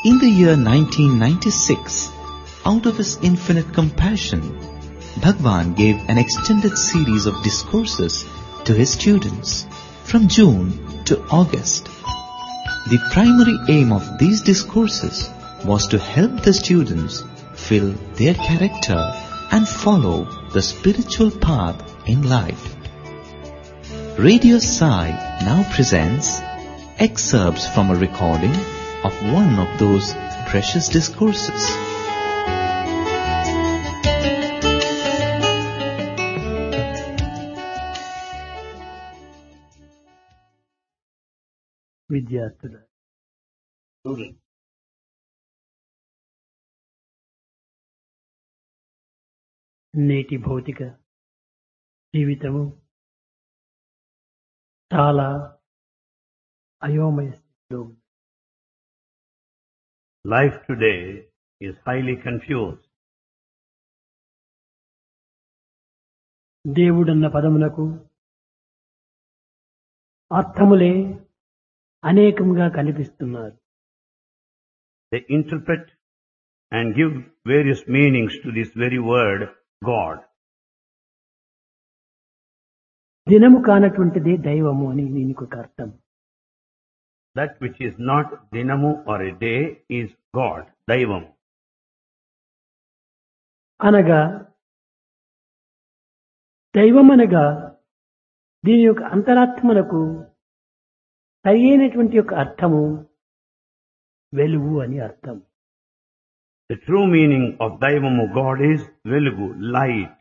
In the year 1996, out of his infinite compassion, Bhagwan gave an extended series of discourses to his students from June to August. The primary aim of these discourses was to help the students fill their character and follow the spiritual path in life. Radio Sai now presents excerpts from a recording of one of those precious discourses. విద్యార్థుల నేటి భౌతిక జీవితము చాలా అయోమయ స్థితిలో ఉంది. Life today is highly confused. దేవుడన్న పదమునకు అర్థములే అనేకంగా కనిపిస్తున్నారు. They interpret and give various meanings to this very word, God. దినము కానటువంటిదే దైవము అని దీనికి ఒక అర్థం. That which is not dinamu or a day is God, Daivam. అనగా దైవం అనగా దీని యొక్క అంతరాత్మలకు సరైనటువంటి యొక్క అర్థము వెలుగు అని అర్థం. The true meaning of Daivamu God is Velugu, light.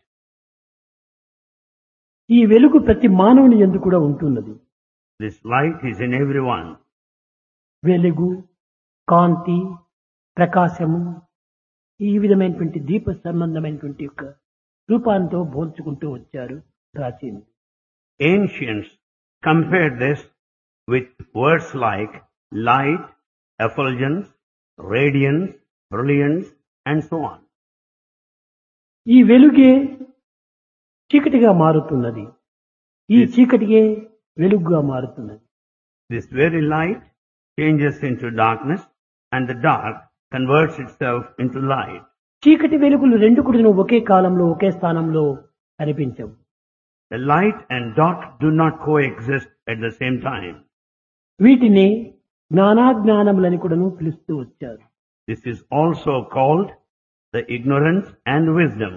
ఈ వెలుగు ప్రతి మానవుని యందు కూడా ఉంటున్నది. This light is in everyone. వెలుగు, కాంతి, ప్రకాశము ఈ విధమైనటువంటి దీప సంబంధమైనటువంటి యొక్క రూపాంతో పోల్చుకుంటూ వచ్చారు ప్రాచీనులు. Ancients compared this with words like light, effulgence, radiance, brilliance, and so on. ఈ వెలుగే చీకటిగా మారుతున్నది. ఈ చీకటియే వెలుగుగా మారుతున్నది. This very light changes into darkness, and the dark converts itself into light. చీకటి వెలుగులు రెండు కూడా ఒకే కాలంలో ఒకే స్థానంలో కనిపించవు. The light and dark do not coexist at the same time. వీటిని జ్ఞానాజ్ఞానములని కూడాను పిలుస్తూ వచ్చారు. This is also called the ignorance and wisdom.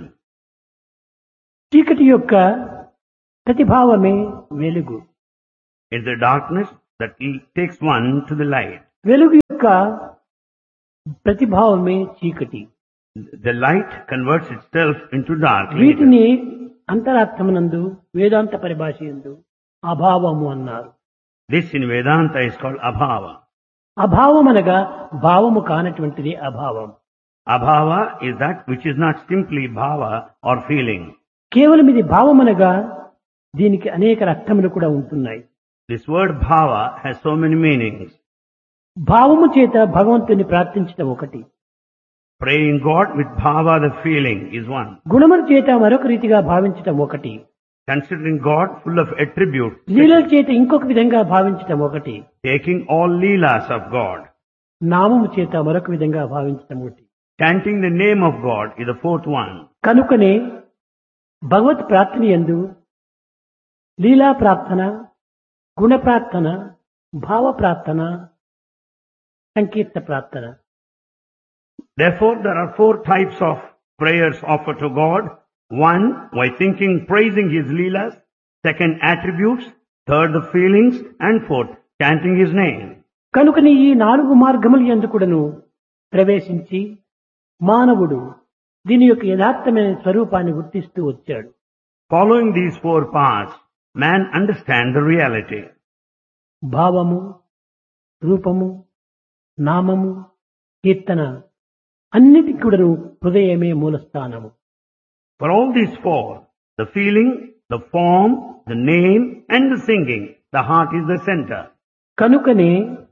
చీకటి యొక్క ప్రతిభావమే వెలుగు. It's the darkness that takes one to the light. వెలుగు యొక్క ప్రతిభావమే చీకటి. The light converts itself into dark. వీటిని అంతరార్థమునందు వేదాంత పరిభాష యందు అభావము అన్నారు. This in Vedanta is called abhava. అభావం అనగా భావము కానటువంటిది అభావం. Abhava is that which is not simply bhava or feeling. కేవలం ఇది భావం అనగా దీనికి అనేక అర్థములు కూడా ఉంటున్నాయి. This word bhava has so many meanings. భావము చేత భగవంతుని ప్రార్థించడం ఒకటి. Praying God with bhava, the feeling, is one. గుణముల చేత మరొక రీతిగా భావించడం ఒకటి. Considering God full of attributes. లీలల చేత ఇంకొక విధంగా భావించడం ఒకటి. Taking all leelas of God. నామము చేత మరొక విధంగా భావించడం ఒకటి. Chanting the name of God is the fourth one. కనుకనే భగవత్ ప్రార్థన యందు లీలా ప్రార్థన, గుణ ప్రార్థన, భావ ప్రార్థన, సంకీర్త ప్రార్థన. Therefore, there are four types of prayers offered to God. One, by thinking, praising His leelas. Second, attributes. Third, the feelings. And fourth, chanting His name. కనుకని ఈ నాలుగు మార్గముల యందు కూడాను ప్రవేశించి మానవుడు దీని యొక్క యథార్థమైన స్వరూపాన్ని గుర్తిస్తూ వచ్చాడు. Following these four paths, man understands the reality. భావము, రూపము, నామము, కీర్తన అన్నిటికీ కూడాను హృదయమే మూలస్థానము. For all these four, the feeling, the form, the name, and the singing, the heart is the center. కనుకనే